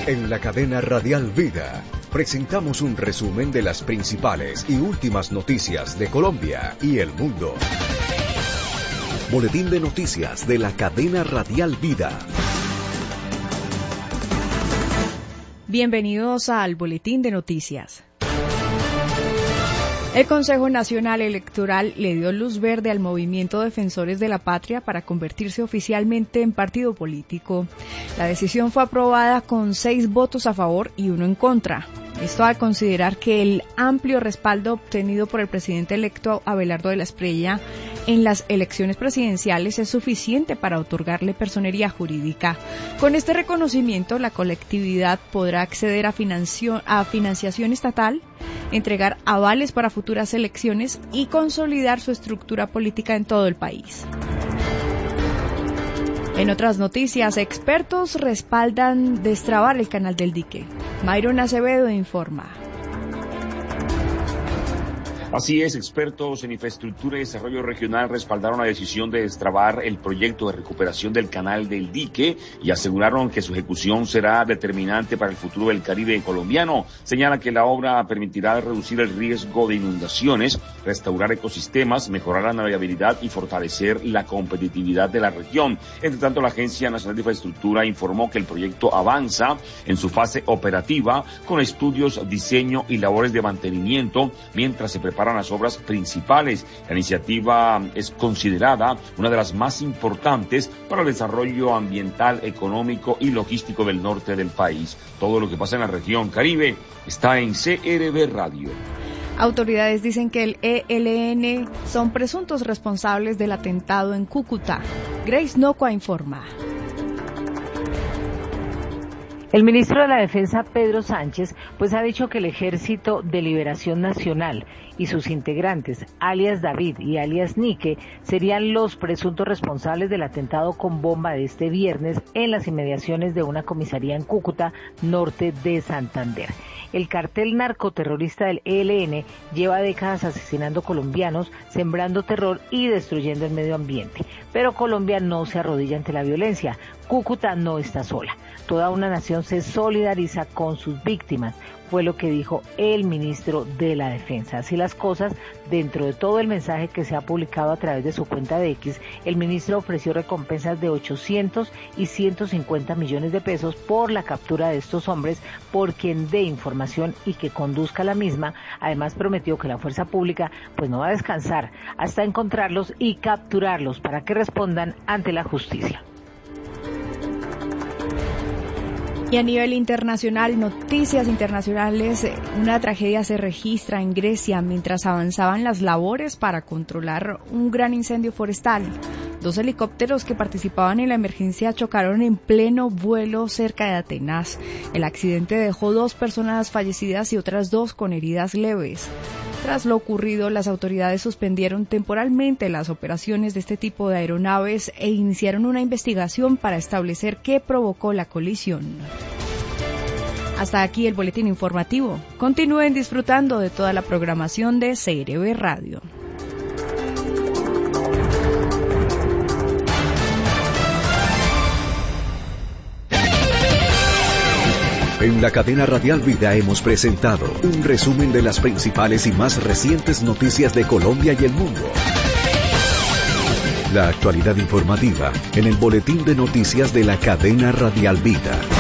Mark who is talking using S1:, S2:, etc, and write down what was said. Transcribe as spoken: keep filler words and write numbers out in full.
S1: En la cadena Radial Vida presentamos un resumen de las principales y últimas noticias de Colombia y el mundo. Boletín de noticias de la cadena Radial Vida.
S2: Bienvenidos al Boletín de Noticias. El Consejo Nacional Electoral le dio luz verde al Movimiento Defensores de la Patria para convertirse oficialmente en partido político. La decisión fue aprobada con seis votos a favor y uno en contra. Esto al considerar que el amplio respaldo obtenido por el presidente electo Abelardo de la Espriella en las elecciones presidenciales es suficiente para otorgarle personería jurídica. Con este reconocimiento, la colectividad podrá acceder a, financio, a financiación estatal, entregar avales para futuras elecciones y consolidar su estructura política en todo el país. En otras noticias, expertos respaldan destrabar el canal del dique. Mayron Acevedo informa.
S3: Así es, expertos en infraestructura y desarrollo regional respaldaron la decisión de destrabar el proyecto de recuperación del canal del dique y aseguraron que su ejecución será determinante para el futuro del Caribe colombiano. Señala que la obra permitirá reducir el riesgo de inundaciones, restaurar ecosistemas, mejorar la navegabilidad y fortalecer la competitividad de la región. Entre tanto, la Agencia Nacional de Infraestructura informó que el proyecto avanza en su fase operativa con estudios, diseño y labores de mantenimiento mientras se prepara para las obras principales. La iniciativa es considerada una de las más importantes para el desarrollo ambiental, económico y logístico del norte del país. Todo lo que pasa en la región Caribe está en C R B Radio.
S2: Autoridades dicen que el E L N son presuntos responsables del atentado en Cúcuta. Grace Nocua informa.
S4: El ministro de la Defensa, Pedro Sánchez, pues ha dicho que el Ejército de Liberación Nacional y sus integrantes, alias David y alias Nique, serían los presuntos responsables del atentado con bomba de este viernes en las inmediaciones de una comisaría en Cúcuta, norte de Santander. El cartel narcoterrorista del E L N lleva décadas asesinando colombianos, sembrando terror y destruyendo el medio ambiente. Pero Colombia no se arrodilla ante la violencia. Cúcuta no está sola. Toda una nación se solidariza con sus víctimas, fue lo que dijo el ministro de la Defensa. Así las cosas, dentro de todo el mensaje que se ha publicado a través de su cuenta de X, el ministro ofreció recompensas de ochocientos y ciento cincuenta millones de pesos por la captura de estos hombres, por quien dé información y que conduzca la misma. Además prometió que la fuerza pública pues no va a descansar hasta encontrarlos y capturarlos para que respondan ante la justicia.
S2: Y a nivel internacional, noticias internacionales, una tragedia se registra en Grecia mientras avanzaban las labores para controlar un gran incendio forestal. Dos helicópteros que participaban en la emergencia chocaron en pleno vuelo cerca de Atenas. El accidente dejó dos personas fallecidas y otras dos con heridas leves. Tras lo ocurrido, las autoridades suspendieron temporalmente las operaciones de este tipo de aeronaves e iniciaron una investigación para establecer qué provocó la colisión. Hasta aquí el boletín informativo. Continúen disfrutando de toda la programación de C R B Radio.
S1: En la cadena Radial Vida hemos presentado un resumen de las principales y más recientes noticias de Colombia y el mundo. La actualidad informativa en el Boletín de Noticias de la cadena Radial Vida.